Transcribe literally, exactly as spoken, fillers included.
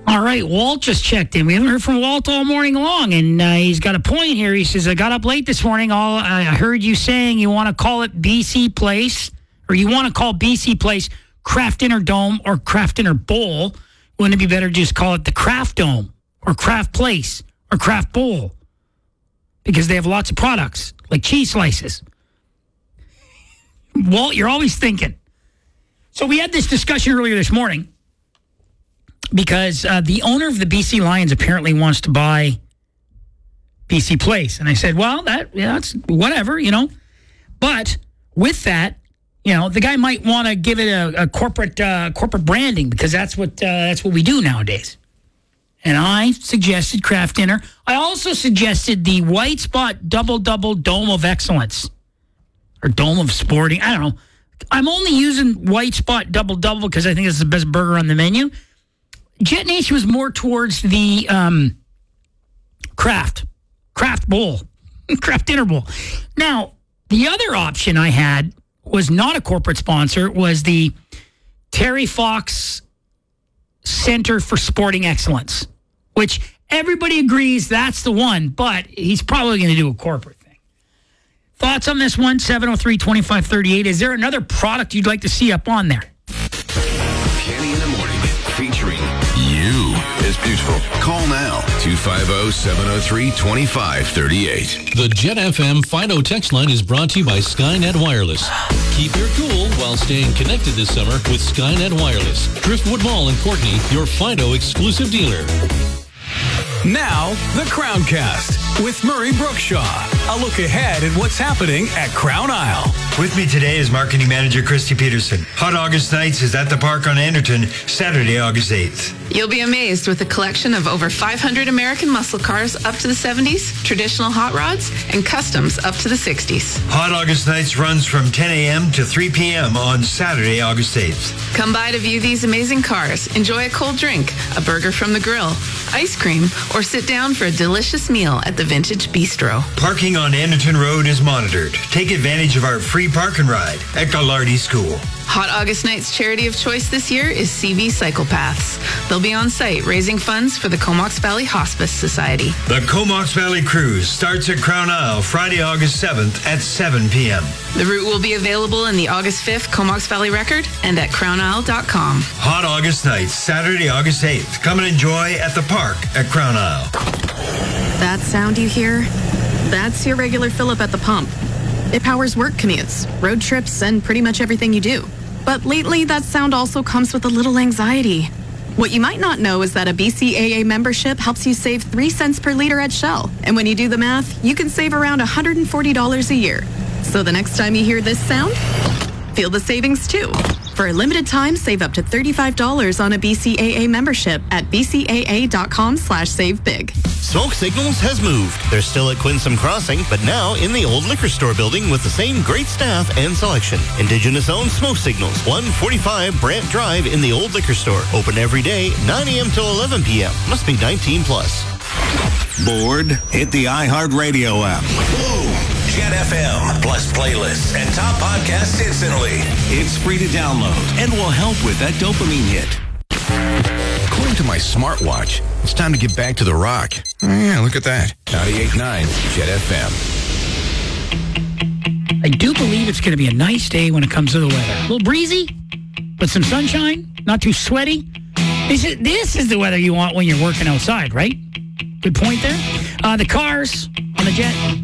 All right, Walt just checked in. We haven't heard from Walt all morning long, and uh, he's got a point here. He says, I got up late this morning. All I heard you saying you want to call it B C Place, or you want to call B C Place Kraft Dinner Dome or Kraft Dinner Bowl. Wouldn't it be better to just call it the Kraft Dome or Kraft Place or Kraft Bowl? Because they have lots of products, like cheese slices. Walt, you're always thinking. So we had this discussion earlier this morning because uh, the owner of the B C Lions apparently wants to buy B C Place. And I said, well, that yeah, that's whatever, you know. But with that, you know, the guy might want to give it a, a corporate uh, corporate branding because that's what uh, that's what we do nowadays. And I suggested Kraft Dinner. I also suggested the White Spot Double Double Dome of Excellence or Dome of Sporting. I don't know. I'm only using White Spot Double Double because I think it's the best burger on the menu. Jet Nation was more towards the um, Kraft, Kraft Bowl, Kraft Dinner Bowl. Now, the other option I had was not a corporate sponsor, was the Terry Fox Center for Sporting Excellence, which everybody agrees that's the one, but he's probably going to do a corporate thing. Thoughts on this one? seven oh three, two five three eight. Is there another product you'd like to see up on there? Kenny in the Morning, featuring you is beautiful. Call now, two five zero, seven zero three, two five three eight. The Jet F M Fido text line is brought to you by Skynet Wireless. Keep your cool while staying connected this summer with Skynet Wireless. Driftwood Mall in Courtney, your Fido exclusive dealer. Now, the Crowncast with Murray Brookshaw. A look ahead at what's happening at Crown Isle. With me today is Marketing Manager Christy Peterson. Hot August Nights is at the Park on Anderton, Saturday, August eighth. You'll be amazed with a collection of over five hundred American muscle cars up to the seventies, traditional hot rods, and customs up to the sixties. Hot August Nights runs from ten a.m. to three p.m. on Saturday, August eighth. Come by to view these amazing cars, enjoy a cold drink, a burger from the grill, ice cream, or sit down for a delicious meal at the Vintage Bistro. Parking on Anderton Road is monitored. Take advantage of our free park and ride at Gallardi School. Hot August Night's charity of choice this year is C V Psychopaths. They'll be on site raising funds for the Comox Valley Hospice Society. The Comox Valley Cruise starts at Crown Isle Friday, August seventh at seven p.m. The route will be available in the August fifth Comox Valley Record and at crown isle dot com. Hot August Nights, Saturday, August eighth. Come and enjoy at the park at Crown Isle. That sound you hear? That's your regular fill-up at the pump. It powers work commutes, road trips, and pretty much everything you do. But lately, that sound also comes with a little anxiety. What you might not know is that a B C A A membership helps you save three cents per liter at Shell. And when you do the math, you can save around one hundred forty dollars a year. So the next time you hear this sound, feel the savings too. For a limited time, save up to thirty-five dollars on a B C A A membership at b c a a dot com slash save big. Smoke Signals has moved. They're still at Quinsam Crossing, but now in the old liquor store building with the same great staff and selection. Indigenous-owned Smoke Signals, one forty-five Brant Drive in the old liquor store. Open every day, nine a.m. till eleven p.m. Must be nineteen plus. Bored? Hit the iHeartRadio app. Boom! Jet F M, plus playlists and top podcasts instantly. It's free to download and will help with that dopamine hit. According to my smartwatch, it's time to get back to the rock. Oh, yeah, look at that. ninety-eight point nine Jet F M. I do believe it's going to be a nice day when it comes to the weather. A little breezy, but some sunshine, not too sweaty. This is, this is the weather you want when you're working outside, right? Good point there. Uh, the cars on the Jet.